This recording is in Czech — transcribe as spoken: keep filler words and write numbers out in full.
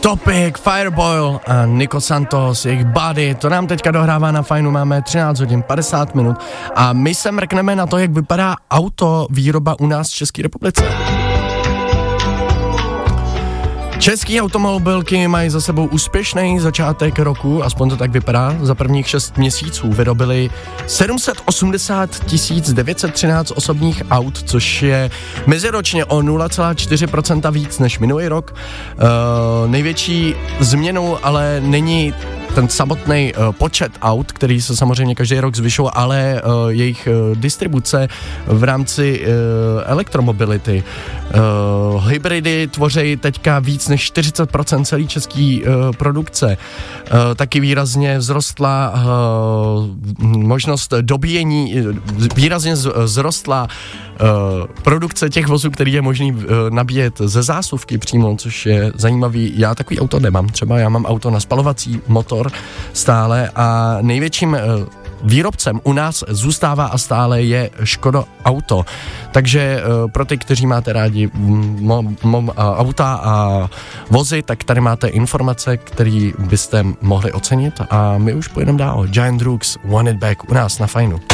Topic, Fireboil a Nico Santos, jejich Body, to nám teďka dohrává na Fajnu, máme třináct hodin padesát minut a my se mrkneme na to, jak vypadá auto výroba u nás v České republice. Český automobilky mají za sebou úspěšný začátek roku, aspoň to tak vypadá. Za prvních šest měsíců vyrobili sedm set osmdesát tisíc devět set třináct osobních aut, což je meziročně o nula celá čtyři procenta víc než minulý rok. Uh, největší změnou ale není ten samotný uh, počet aut, který se samozřejmě každý rok zvyšuje, ale uh, jejich uh, distribuce v rámci uh, elektromobility. Uh, hybridy tvoří teďka víc než čtyřicet procent celé české uh, produkce. Uh, taky výrazně vzrostla uh, možnost dobíjení, výrazně vzrostla uh, produkce těch vozů, který je možný uh, nabíjet ze zásuvky přímo, což je zajímavý. Já takový auto nemám, třeba já mám auto na spalovací motor stále a největším uh, výrobcem u nás zůstává a stále je Škoda Auto. Takže uh, pro ty, kteří máte rádi mo, mo, uh, auta a vozy, tak tady máte informace, které byste mohli ocenit a my už pojedeme dál. Giant Rooks, Want It Back u nás na Fajnu.